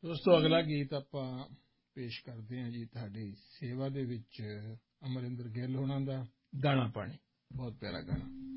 ਦੋਸਤੋ, ਅਗਲਾ ਗੀਤ ਆਪਾਂ ਪੇਸ਼ ਕਰਦੇ ਹਾਂ ਜੀ ਤੁਹਾਡੀ ਸੇਵਾ ਦੇ ਵਿੱਚ ਅਮਰਿੰਦਰ ਗਿੱਲ ਹੋਣਾ ਦਾ ਦਾਣਾ ਪਾਣੀ। ਬਹੁਤ ਪਿਆਰਾ ਗਾਣਾ।